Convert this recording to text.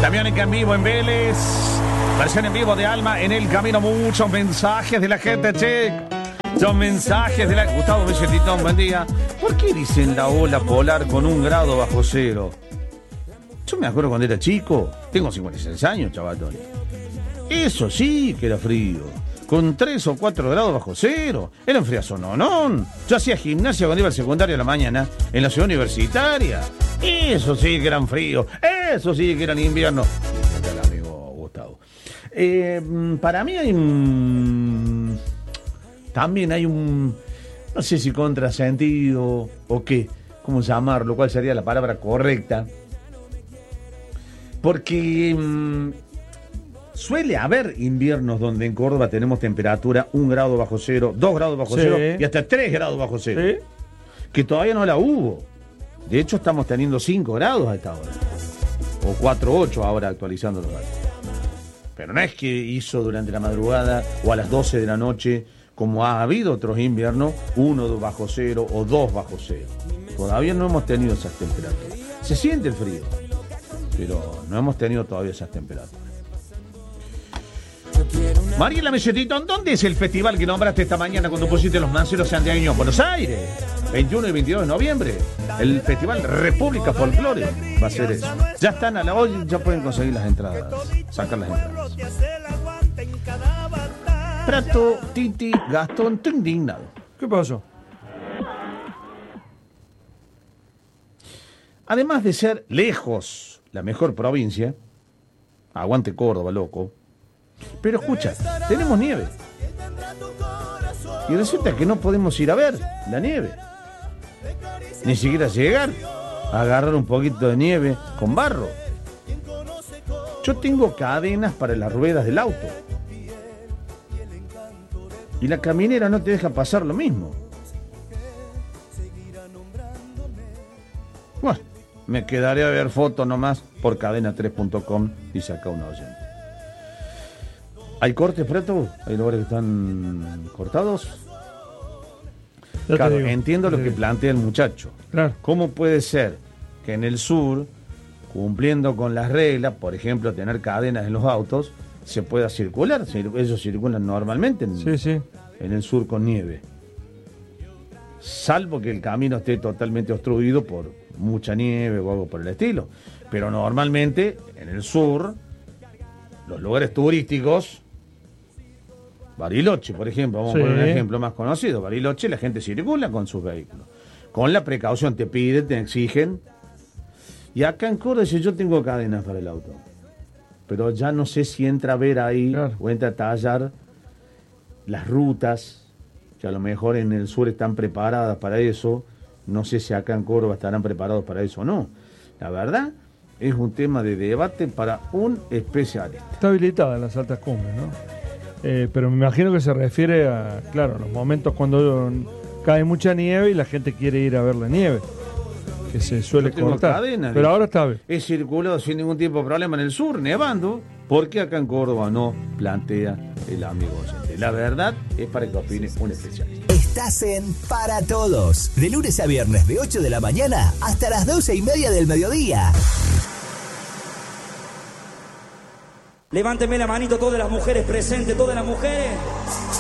Damiánica en vivo en Vélez. Versión en vivo de Alma en el camino. Muchos mensajes de la gente, che. Son mensajes de la... Gustavo Belletitón, buen día. ¿Por qué dicen la ola polar con 1 grado bajo cero? Yo me acuerdo cuando era chico. Tengo 56 años, chavatón. Eso sí que era frío. Con 3 o 4 grados bajo cero. Era un friazononón. Yo hacía gimnasia cuando iba al secundario a la mañana en la ciudad universitaria. Eso sí que eran frío. Eso sí que eran invierno. El amigo Gustavo. Para mí hay un... También hay un... No sé si contrasentido o qué. ¿Cómo llamarlo? ¿Cuál sería la palabra correcta? Porque... suele haber inviernos donde en Córdoba tenemos temperatura 1 grado bajo cero, 2 grados bajo cero y hasta 3 grados bajo cero. ¿Sí? Que todavía no la hubo. De hecho, estamos teniendo 5 grados a esta hora. O 4,8 ahora actualizando los datos. Pero no es que hizo durante la madrugada o a las 12 de la noche, como ha habido otros inviernos, 1 bajo cero o 2 bajo cero. Todavía no hemos tenido esas temperaturas. Se siente el frío, pero no hemos tenido todavía esas temperaturas. Mariela Melletitón, ¿dónde es el festival que nombraste esta mañana cuando pusiste los manceros santiagueños? Buenos Aires, 21 y 22 de noviembre. El festival República Folclore va a ser eso. Ya están a la hoy, ya pueden conseguir las entradas, sacar las entradas. Prato, Titi, Gastón, estoy indignado. ¿Qué pasó? Además de ser lejos la mejor provincia, aguante Córdoba, loco. Pero escucha, tenemos nieve. Y resulta que no podemos ir a ver la nieve. Ni siquiera llegar a agarrar un poquito de nieve con barro. Yo tengo cadenas para las ruedas del auto. Y la caminera no te deja pasar lo mismo. Bueno, me quedaré a ver fotos nomás por cadena3.com, dice acá un oyente. ¿Hay cortes, Preto? ¿Hay lugares que están cortados? Claro, entiendo lo que plantea el muchacho. Claro. ¿Cómo puede ser que en el sur, cumpliendo con las reglas, por ejemplo, tener cadenas en los autos, se pueda circular? Ellos circulan normalmente en el sur con nieve. Salvo que el camino esté totalmente obstruido por mucha nieve o algo por el estilo. Pero normalmente, en el sur, los lugares turísticos... Bariloche, por ejemplo, vamos a poner un ejemplo más conocido. Bariloche, la gente circula con sus vehículos. Con la precaución, te piden, te exigen. Y acá en Córdoba, yo tengo cadenas para el auto. Pero ya no sé si entra a ver ahí, o entra a tallar las rutas, que a lo mejor en el sur están preparadas para eso. No sé si acá en Córdoba estarán preparados para eso o no. La verdad, es un tema de debate para un especialista. Está habilitada en las altas cumbres, ¿no? Pero me imagino que se refiere a, claro, los momentos cuando cae mucha nieve y la gente quiere ir a ver la nieve, que se suele cortar. Cadenas, pero ahora está bien. He circulado sin ningún tipo de problema en el sur, nevando, porque acá en Córdoba no, plantea el amigo oyente. La verdad es para que opine un especialista. Estás en Para Todos, de lunes a viernes de 8 de la mañana hasta las 12:30 del mediodía. Levánteme la manito todas las mujeres presentes, todas las mujeres.